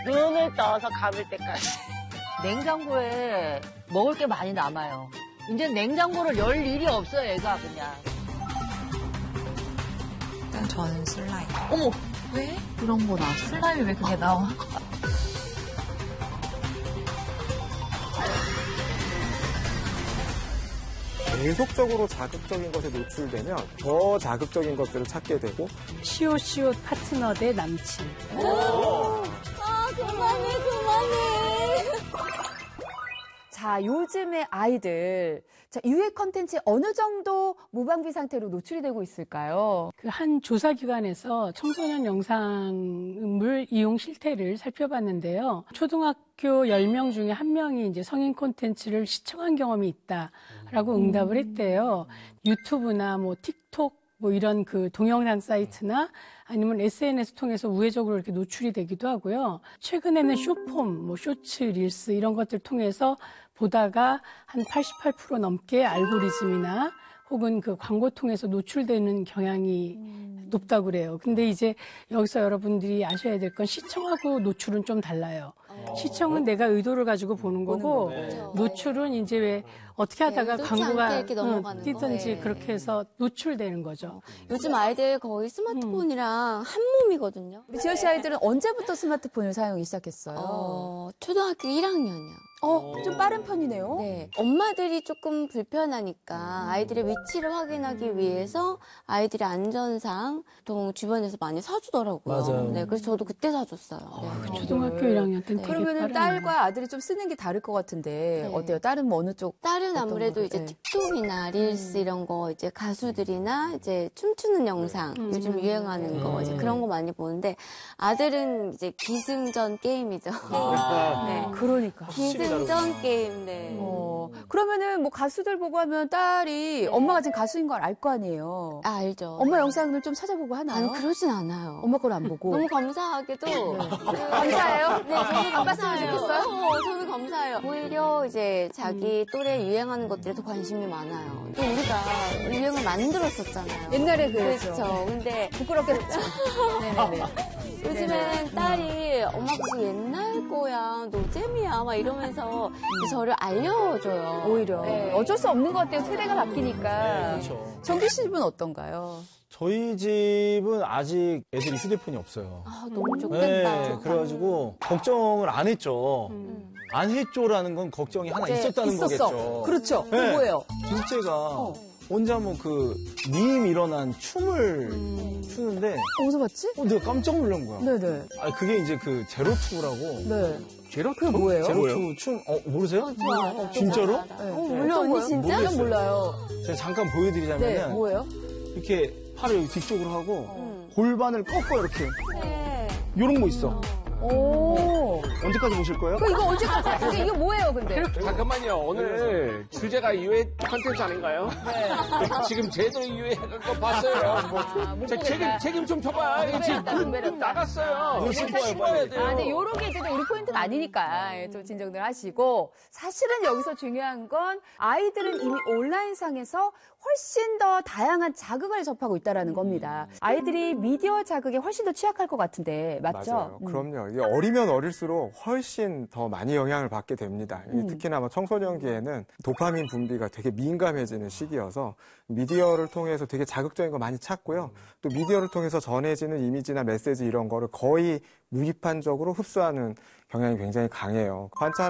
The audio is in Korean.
눈을 떠서 감을 때까지. 냉장고에 먹을 게 많이 남아요. 이제 냉장고를 열 일이 없어요, 애가 그냥. 일단 저는 슬라임. 어머! 왜? 그런 거나. 슬라임이 왜 그게 나와? 계속적으로 자극적인 것에 노출되면 더 자극적인 것들을 찾게 되고 시옷 파트너 대 남친. 그만해. 자, 요즘의 아이들. 자, 유해 컨텐츠에 어느 정도 무방비 상태로 노출이 되고 있을까요? 그 한 조사기관에서 청소년 영상물 이용 실태를 살펴봤는데요. 초등학교 10명 중에 1명이 이제 성인 콘텐츠를 시청한 경험이 있다라고 응답을 했대요. 유튜브나 뭐 틱톡 뭐 이런 그 동영상 사이트나 아니면 SNS 통해서 우회적으로 이렇게 노출이 되기도 하고요. 최근에는 숏폼, 뭐 쇼츠, 릴스 이런 것들 통해서 보다가 한 88% 넘게 알고리즘이나 혹은 그 광고 통해서 노출되는 경향이 높다고 그래요. 근데 이제 여기서 여러분들이 아셔야 될 건 시청하고 노출은 좀 달라요. 시청은 내가 의도를 가지고 보는 거고 노출은 이제 왜 어떻게 하다가 광고가 뛰든지 그렇게 해서 노출되는 거죠. 요즘 아이들 거의 스마트폰이랑 한 몸이거든요. 우리 지효 씨 아이들은 언제부터 스마트폰을 사용하기 시작했어요? 초등학교 1학년이요. 좀 빠른 편이네요. 네. 엄마들이 조금 불편하니까 아이들의 위치를 확인하기 위해서 아이들의 안전상 보통 주변에서 많이 사주더라고요. 맞아요. 네, 그래서 저도 그때 사줬어요. 네. 초등학교 1학년 때는 되게 그러면은 딸과 아들이 좀 쓰는 게 다를 것 같은데 어때요? 딸은 뭐 어느 쪽? 딸은 아무래도 거를? 이제 틱톡이나 릴스 이런 거 이제 가수들이나 이제 춤추는 영상 요즘 유행하는 거 이제 그런 거 많이 보는데 아들은 이제 기승전 게임이죠. 네. 그러니까. 기승전 게임. 네. 그러면은 뭐 가수들 보고 하면 딸이 엄마가 지금 가수인 걸 알 거 아니에요. 알죠. 엄마 영상을 좀 찾아보고 하나요? 아니 그러진 않아요. 엄마 걸 안 보고. 너무 감사하게도 감사해요? 네, 저는 안 봤으면 좋겠어요? 저는 감사해요. 오히려 이제 자기 또래 유행하는 것들에 더 관심이 많아요. 또 우리가 유행을 만들었었잖아요. 옛날에 그랬죠. 그렇죠. 근데 부끄럽게 됐죠. 네네네. 요즘엔 딸이 엄마 그거 옛날 거야, 노잼이야 막 이러면서 저를 알려줘요. 오히려. 네. 어쩔 수 없는 것 같아요. 세대가 바뀌니까. 그렇죠. 정기 씨 집은 어떤가요? 저희 집은 아직 애들이 휴대폰이 없어요. 아, 너무 좋겠다. 네, 그래가지고 걱정을 안 했죠. 안 했죠라는 건 걱정이 하나 있었다는 거겠죠. 그렇죠. 네. 뭐예요? 둘째가 혼자 뭐 밈 일어난 춤을 추는데 어디서 봤지? 내가 깜짝 놀란 거야. 네네. 그게 이제 그 제로투라고. 네. 제로투? 그게 뭐예요? 제로투 춤 저 모르세요? 알아요. 진짜로? 몰라, 언니 진짜? 저는 몰라요. 제가 잠깐 네, 보여드리자면은 뭐예요? 이렇게 팔을 여기 뒤쪽으로 하고 골반을 꺾어 이렇게 네. 이런 거 있어. 오. 언제까지 보실 거예요? 이거 언제까지? 이거 뭐예요, 근데? 잠깐만요. 오늘 주제가 유해 컨텐츠 아닌가요? 네. 지금 제대로 유해한 거 봤어요. 책임 좀 져봐. 지금 문 나갔어요. 쉬워야 돼요. 근데 요런 게 이제 우리 포인트는 아니니까 좀 진정들 하시고 사실은 여기서 중요한 건 아이들은 이미 온라인상에서 훨씬 더 다양한 자극을 접하고 있다는 겁니다. 아이들이 미디어 자극에 훨씬 더 취약할 것 같은데 맞죠? 맞아요. 그럼요. 이게 어리면 어릴수록 훨씬 더 많이 영향을 받게 됩니다. 특히나 뭐 청소년기에는 도파민 분비가 되게 민감해지는 시기여서 미디어를 통해서 되게 자극적인 거 많이 찾고요. 또 미디어를 통해서 전해지는 이미지나 메시지 이런 거를 거의 무비판적으로 흡수하는 경향이 굉장히 강해요. 관찰